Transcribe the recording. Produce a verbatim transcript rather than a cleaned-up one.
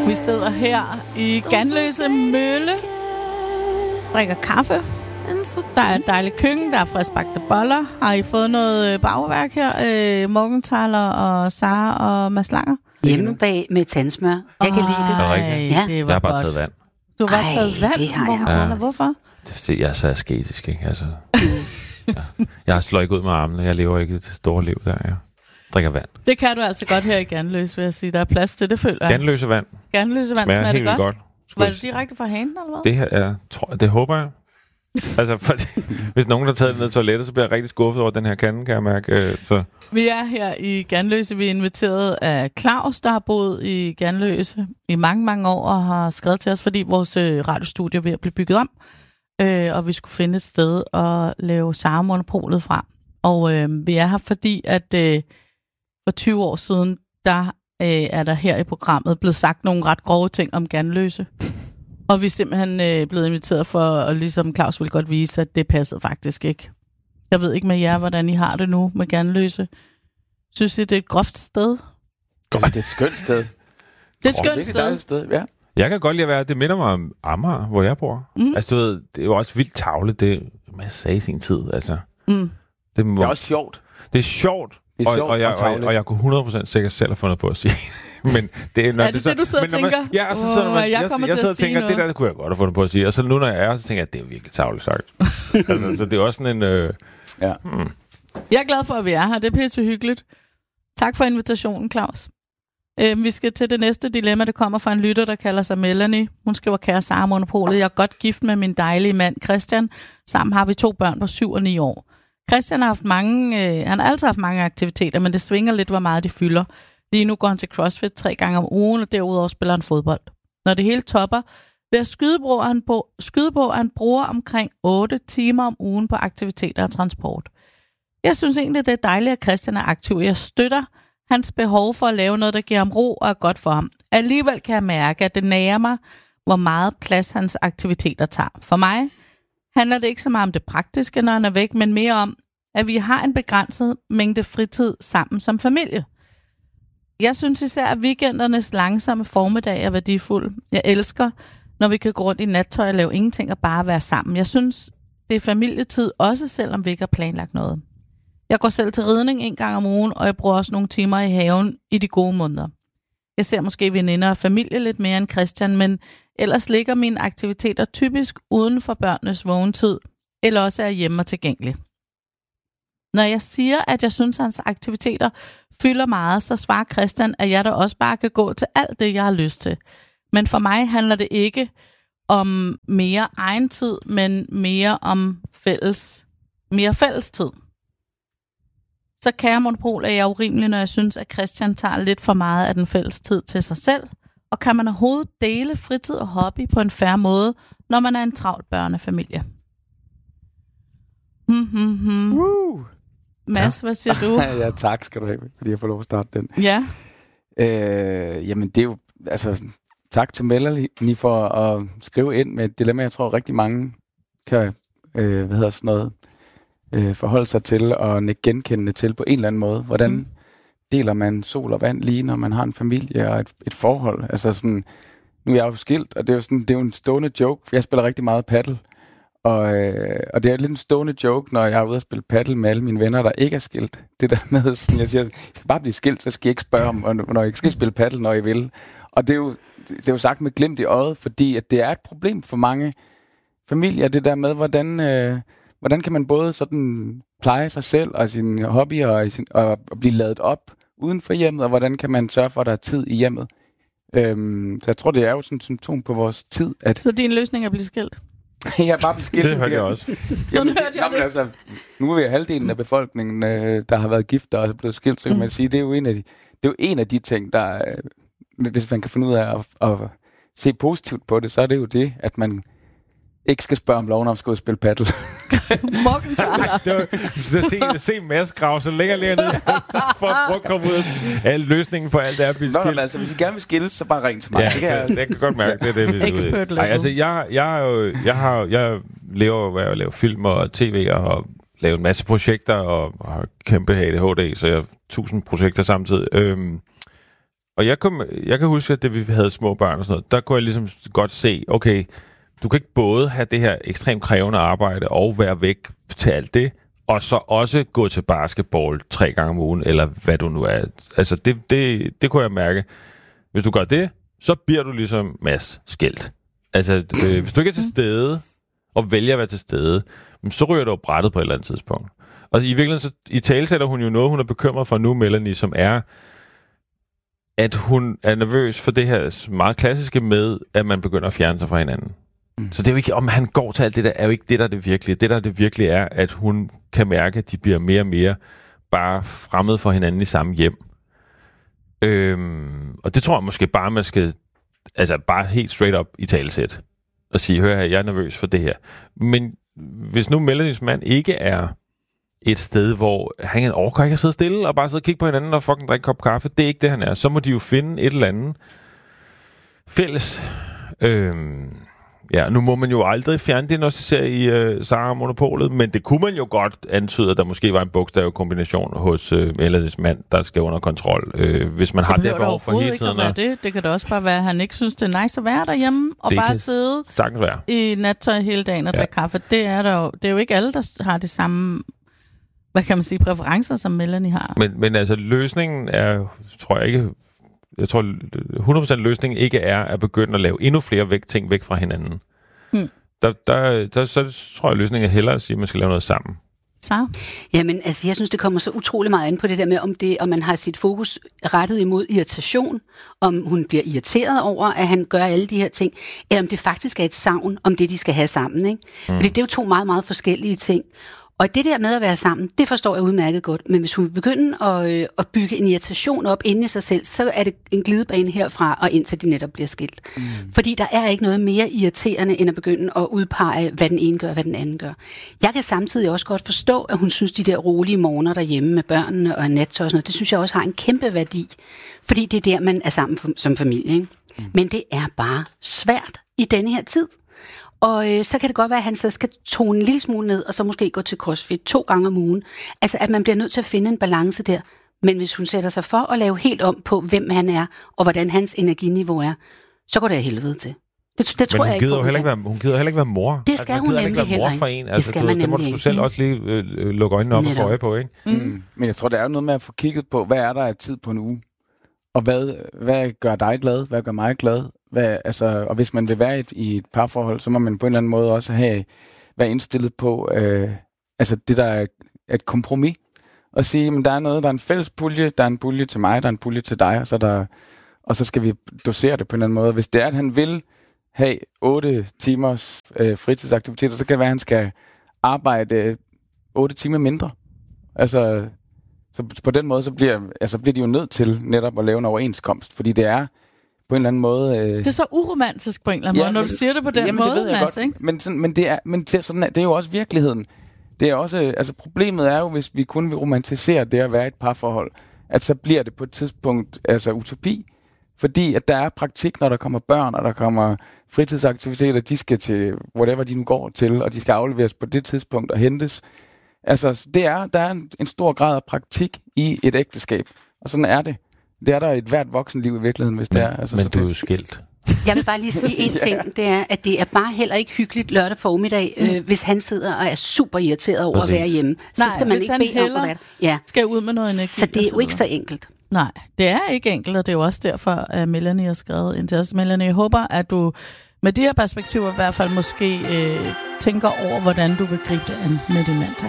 Vi sidder her i Ganløse Mølle, drikker kaffe. Der er et dejligt køkken, der er friskbagte boller. Har I fået noget bagværk her? Øh, Morgenthaler og Sara og Mads Langer? Hjemme bag med tandsmør. Jeg kan lide det. Ej, Ja. det var Jeg har bare godt. taget vand. Du har bare Ej, taget vand, det har jeg. Morgenthaler. Ja. Hvorfor? Det, jeg er så asketisk, ikke? Altså, ja. Jeg slår ikke ud med armene. Jeg lever ikke det store liv der. Jeg drikker vand. Det kan du altså godt her i Ganløse, vil jeg sige. Der er plads til det, føler jeg. Ganløse vand. Ganløse vand Smager smager helt det vildt godt. godt. Var det direkte fra hanen, eller hvad? Det her er, tror, det håber jeg. Altså, fordi, hvis nogen har taget det ned i toilettet, så bliver jeg rigtig skuffet over den her kande, kan jeg mærke. Så. Vi er her i Ganløse. Vi er inviteret af Claus, der har boet i Ganløse i mange, mange år og har skrevet til os, fordi vores øh, radiostudie er ved at blive bygget om. Øh, og vi skulle finde et sted at lave Sara Monopolet fra. Og øh, vi er her, fordi at øh, for tyve år siden, der øh, er der her i programmet blevet sagt nogle ret grove ting om Ganløse. Og vi er simpelthen øh, blevet inviteret for, og ligesom Claus vil godt vise, at det passede faktisk ikke. Jeg ved ikke med jer, hvordan I har det nu med Ganløse. Synes I, det er et groft sted? Det er et skønt sted. Det er et skønt Det er et sted. dejligt sted, ja. Jeg kan godt lide at være, det minder mig om Amager, hvor jeg bor. Mm. Altså, du ved, det er jo også vildt tavlet, det man sagde i sin tid, altså. Mm. Det, må, Det er også sjovt. det er sjovt, Det er og, sjovt og, jeg, og og, tarveligt. og jeg kunne hundrede procent sikkert selv have fundet på at sige. Men det er, når Er det det, du sidder men når og man, tænker? Ja, og så sidder Åh, man, jeg jeg, kommer jeg, til sidder at og sige tænker, noget. det der kunne jeg godt have fundet på at sige. Og så nu, når jeg er her, så tænker jeg, at det er virkelig tarveligt sagt. Altså, så det er også sådan en... Øh, Ja. hmm. Jeg er glad for, at vi er her. Det er pisse hyggeligt. Tak for invitationen, Claus. Øh, vi skal til det næste dilemma. Det kommer fra en lytter, der kalder sig Melanie. Hun skriver, kære Sara Monopolet, jeg er godt gift med min dejlige mand Christian. Sammen har vi to børn på syv og ni år. Christian har haft mange, øh, han har altid haft mange aktiviteter, men det svinger lidt, hvor meget de fylder. Lige nu går han til CrossFit tre gange om ugen, og derudover spiller han fodbold. Når det hele topper, ved at skyde på, han, på, skyde på, at han bruger omkring otte timer om ugen på aktiviteter og transport. Jeg synes egentlig, det er dejligt, at Christian er aktiv. Jeg støtter hans behov for at lave noget, der giver ham ro og er godt for ham. Alligevel kan jeg mærke, at det nærer mig, hvor meget plads hans aktiviteter tager. For mig handler det ikke så meget om det praktiske, når han er væk, men mere om, at vi har en begrænset mængde fritid sammen som familie. Jeg synes især, at weekendernes langsomme formiddag er værdifuld. Jeg elsker, når vi kan gå rundt i nattøj og lave ingenting og bare være sammen. Jeg synes, det er familietid, også selvom vi ikke har planlagt noget. Jeg går selv til ridning en gang om ugen, og jeg bruger også nogle timer i haven i de gode måneder. Jeg ser måske veninder og familie lidt mere end Christian, men ellers ligger mine aktiviteter typisk uden for børnenes vågentid, eller også er jeg hjemme og tilgængelig. Når jeg siger, at jeg synes, at hans aktiviteter fylder meget, så svarer Christian, at jeg da også bare kan gå til alt det, jeg har lyst til. Men for mig handler det ikke om mere egen tid, men mere om fælles, mere fælles tid. Så kære Monopol, er jeg urimelig, når jeg synes, at Christian tager lidt for meget af den fælles tid til sig selv. Og kan man overhovedet dele fritid og hobby på en fair måde, når man er en travl børnefamilie? Hmm, hmm, hmm. Woo! Mads, ja. Hvad siger du? Ja, tak skal du have, fordi jeg får lov at starte den. Ja. Øh, jamen, det er jo... Altså, tak til Melanie for at skrive ind med et dilemma, jeg tror rigtig mange kan, øh, hvad hedder sådan noget, øh, forholde sig til og nikke genkendende til på en eller anden måde. Hvordan mm. deler man sol og vand lige, når man har en familie og et, et forhold? Altså sådan, nu er jeg jo skilt, og det er jo, sådan, det er jo en stående joke, for jeg spiller rigtig meget paddle. Og, øh, og det er lidt en stående joke, når jeg er ude at spille paddle med alle mine venner, der ikke er skilt. Det der med, sådan, jeg siger, jeg skal bare blive skilt, så skal jeg ikke spørge om, når jeg ikke skal spille paddle, når jeg vil. Og det er jo, det er jo sagt med glimt i øjet, fordi at det er et problem for mange familier, det der med, hvordan, øh, hvordan kan man både sådan pleje sig selv og sine hobbyer og, sin, og, og blive ladet op uden for hjemmet, og hvordan kan man sørge for, at der er tid i hjemmet. Øhm, så jeg tror, det er jo sådan et symptom på vores tid. At Så din løsning er at blive skilt? jeg er bare beskilt. Det hørte jeg også. Jamen, hørte jeg jamen, det. altså, nu er vi halvdelen af befolkningen, øh, der har været gift og er blevet skilt, så kan Mm. man sige, det er jo en af de, det er jo en af de ting, der, øh, hvis man kan finde ud af at, at se positivt på det, så er det jo det, at man ikke skal spørge om loven om at skal ud og spille paddle. Morgenthaler. Så se, se Mads grave så længere længere ned, for at prøve at komme ud af alle løsningen for alt det er at blive Nå, skilt. nå, altså, hvis I gerne vil skilles, så bare ring til mig. Ja, det kan jeg... det, det kan godt mærke, det er det, vi er ude i. Expert level. Ej, altså, jeg, jeg, er jo, jeg, har, jeg lever ved at lave film og tv og lave en masse projekter og har kæmpe A D H D, så jeg har tusind projekter samtidig. Øhm, Og jeg, kom, jeg kan huske, at da vi havde små børn og sådan noget, der kunne jeg ligesom godt se, okay, du kan ikke både have det her ekstremt krævende arbejde og være væk til alt det, og så også gå til basketball tre gange om ugen, eller hvad du nu er. Altså, det, det, det kunne jeg mærke. Hvis du gør det, så bliver du ligesom Mads skilt. Altså, øh, hvis du ikke er til stede, og vælger at være til stede, så ryger du brættet på et eller andet tidspunkt. Og i virkeligheden, så i tale sætter hun jo noget, hun er bekymret for nu, Melanie, som er, at hun er nervøs for det her meget klassiske med, at man begynder at fjerne sig fra hinanden. Mm. Så det er jo ikke, om han går til alt det der, er jo ikke det, der er det virkelige. Det, der er det virkelige, er, at hun kan mærke, at de bliver mere og mere bare fremmed for hinanden i samme hjem. Øhm, og det tror jeg måske bare, man skal, altså bare helt straight up i talesæt, og sige, hør her, jeg er nervøs for det her. Men hvis nu Melanies mand ikke er et sted, hvor han overgår ikke at sidde stille og bare sidde og kigge på hinanden og fucking drikke en kop kaffe, det er ikke det, han er. Så må de jo finde et eller andet fælles. Øhm, ja, nu må man jo aldrig fjerne det, når man ser i øh, Sara Monopolet, men det kunne man jo godt antyde, at der måske var en bogstavkombination hos øh, Melanies mand, der skal under kontrol, øh, hvis man det har det behov for hele tiden. Det det. Det kan da også bare være, at han ikke synes, det er nice at være derhjemme og det bare sidde i nattøj hele dagen og ja. drikke kaffe. Det er, der jo, det er jo ikke alle, der har det samme, hvad kan man sige, præferencer, som Melanie har. Men, men altså, løsningen er, tror jeg ikke, jeg tror hundrede procent løsningen ikke er at begynde at lave endnu flere væk, ting væk fra hinanden. Hmm. Der, der, der, så tror jeg, løsningen er hellere at sige, at man skal lave noget sammen. Så? Jamen, altså, jeg synes, det kommer så utrolig meget an på det der med, om, det, om man har sit fokus rettet imod irritation, om hun bliver irriteret over, at han gør alle de her ting, eller om det faktisk er et savn om det, de skal have sammen. Ikke? Hmm. Fordi det er jo to meget, meget forskellige ting. Og det der med at være sammen, det forstår jeg udmærket godt. Men hvis hun vil begynde at, øh, at bygge en irritation op inde i sig selv, så er det en glidebane herfra og indtil de netop bliver skilt. Mm. Fordi der er ikke noget mere irriterende, end at begynde at udpege, hvad den ene gør, hvad den anden gør. Jeg kan samtidig også godt forstå, at hun synes, de der rolige morgener derhjemme med børnene og nattøj og sådan noget, det synes jeg også har en kæmpe værdi. Fordi det er der, man er sammen som familie. Ikke? Mm. Men det er bare svært i denne her tid. Og øh, så kan det godt være, at han så skal tone en lille smule ned, og så måske gå til CrossFit to gange om ugen. Altså, at man bliver nødt til at finde en balance der. Men hvis hun sætter sig for at lave helt om på, hvem han er, og hvordan hans energiniveau er, så går det af helvede til. Det, det tror jeg ikke på. Heller ikke være, hun gider heller ikke være mor. Det skal altså, hun nemlig heller ikke. For en. Altså, det skal du, man det må du sgu selv også lige øh, lukke øjnene op Netop. og få øje på, ikke? Mm. Mm. Men jeg tror, det er noget med at få kigget på, hvad er der af tid på en uge? Og hvad, hvad gør dig glad? Hvad gør mig glad? Hvad, altså, og hvis man vil være i et, i et parforhold, så må man på en eller anden måde også have, være indstillet på øh, altså det, der er et kompromis. Og sige, at der er noget, der er en fælles pulje, der er en pulje til mig, der er en pulje til dig, og så, der, og så skal vi dosere det på en eller anden måde. Hvis det er, at han vil have otte timers øh, fritidsaktiviteter, så kan det være, at han skal arbejde otte timer mindre. Altså, så på den måde, så bliver, altså, bliver de jo nødt til netop at lave en overenskomst, fordi det er på en eller anden måde... Øh... Det er så uromantisk på en eller anden ja, måde, når du siger det på den jamen, måde, det Mads, ikke? Men, sådan, men, det er, men det, sådan, det er jo også virkeligheden. Det er også, altså problemet er jo, hvis vi kun vil romantisere det at være et parforhold, at så bliver det på et tidspunkt altså utopi. Fordi at der er praktik, når der kommer børn, og der kommer fritidsaktiviteter, de skal til whatever de nu går til, og de skal afleveres på det tidspunkt og hentes. Altså, det er, der er en, en stor grad af praktik i et ægteskab, og sådan er det. Det er der et hvert voksenliv i virkeligheden, hvis men, det er. Altså, men så du det... er jo skilt. Jeg vil bare lige sige en ting, ja. Det er, at det er bare heller ikke hyggeligt lørdag formiddag, mm. øh, hvis han sidder og er super irriteret over Præcis. at være hjemme. Så Nej, skal man ikke bede om at være ja. skal ud med noget energi. Så det er jo ikke så enkelt. Nej, det er ikke enkelt, og det er jo også derfor, at Melanie har skrevet ind til os. Melanie, jeg håber, at du med de her perspektiver i hvert fald måske øh, tænker over, hvordan du vil gribe det an med din mand. Tak.